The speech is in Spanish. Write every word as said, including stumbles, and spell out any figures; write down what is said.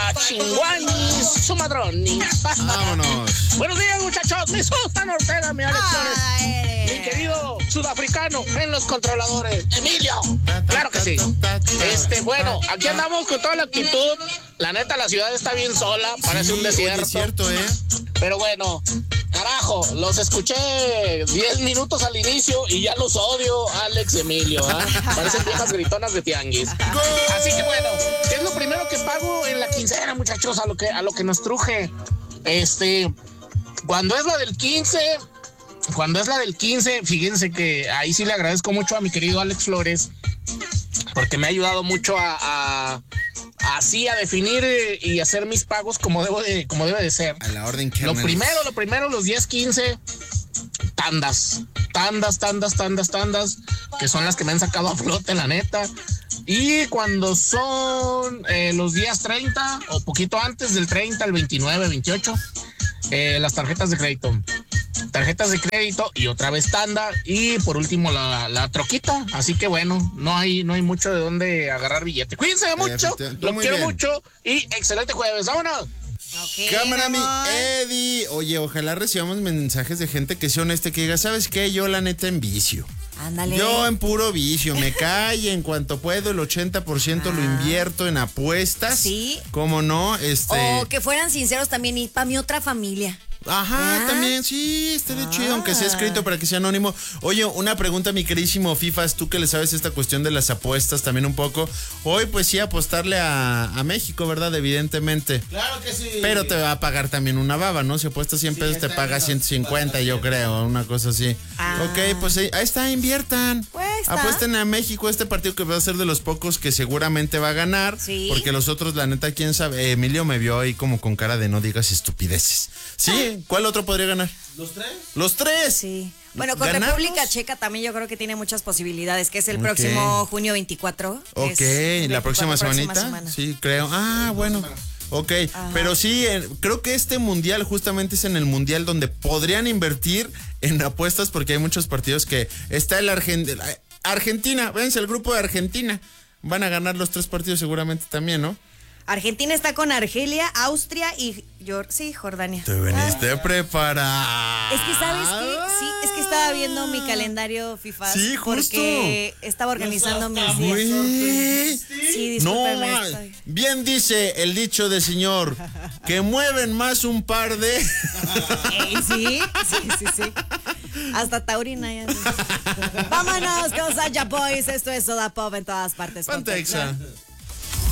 Chinguanis, Sumadroni. Vámonos. Buenos días, muchachos. Mi Susana Ortega, mi Alex Flores. Mi querido sudafricano en los controladores, Emilio. Claro que sí. Este, bueno, aquí andamos con toda la actitud. La neta, la ciudad está bien sola, parece Sí, un desierto. oye, cierto, ¿eh? Pero bueno, carajo, los escuché diez minutos al inicio y ya los odio, Alex, Emilio, ¿ah? Parecen viejas gritonas de tianguis. Así que bueno, ¿qué es lo primero que pago en la quincena, muchachos? A lo que, a lo que nos truje. Este, cuando es la del quince, cuando es la del quince, fíjense que ahí sí le agradezco mucho a mi querido Alex Flores, porque me ha ayudado mucho a, a así a definir y hacer mis pagos como debo de, como debe de ser. A la orden que Lo primero, lo primero, los diez, quince, tandas, tandas, tandas, tandas, tandas, que son las que me han sacado a flote, la neta. Y cuando son eh, los días treinta, o poquito antes del treinta, el veintinueve, veintiocho, eh, las tarjetas de crédito. Tarjetas de crédito y otra vez tanda y por último la, la troquita. Así que bueno, no hay, no hay mucho de dónde agarrar billete. Cuídense mucho, lo quiero bien. mucho y excelente jueves. ¡Vámonos! Okay, Cámara, mi Eddie. Oye, ojalá recibamos mensajes de gente que sea honesta, que diga, ¿sabes qué? Yo la neta en vicio. Ándale. Yo en puro vicio, me cae en cuanto puedo, el ochenta por ciento ah. lo invierto en apuestas. Sí. ¿Cómo no? Este... O que fueran sinceros también y para mi otra familia. Ajá, ¿Ah? también, sí, estaría ah. chido, aunque sea escrito para que sea anónimo. Oye, una pregunta, mi queridísimo Fifas, tú que le sabes esta cuestión de las apuestas también un poco. Hoy, pues sí, apostarle a, a México, ¿verdad? Evidentemente. Claro que sí. Pero te va a pagar también una baba, ¿no? Si apuestas cien pesos, sí, te paga ciento cincuenta, yo creo, una cosa así. Ah. Ok, pues ahí está, inviertan. Pues está. Apuesten a México, este partido que va a ser de los pocos que seguramente va a ganar. Sí. Porque los otros, la neta, quién sabe. Eh, Emilio me vio ahí como con cara de no digas estupideces. Sí, ¿cuál otro podría ganar? ¿Los tres? ¿Los tres? Sí. Bueno, con ¿ganarlos? República Checa también yo creo que tiene muchas posibilidades, que es el okay. próximo junio veinticuatro. Ok, es la próxima semanita. Semana. Sí, creo. Ah, bueno. Ok, ajá. Pero sí, eh, creo que este mundial justamente es en el mundial donde podrían invertir en apuestas porque hay muchos partidos que está el Argentina. Argentina, véanse el grupo de Argentina. Van a ganar los tres partidos seguramente también, ¿no? Argentina está con Argelia, Austria y Jor- sí, Jordania. Te veniste ah. preparada. Es que, ¿sabes qué? Sí, es que estaba viendo mi calendario FIFA. Sí, justo. Porque estaba organizando mis días. Sí, discúlpeme. No, estoy... bien dice el dicho de señor, que mueven más un par de... Ey, sí, sí, sí, sí. Hasta Taurina ya. Vámonos con Sacha Boys. Esto es Soda Pop en todas partes. Pantexa.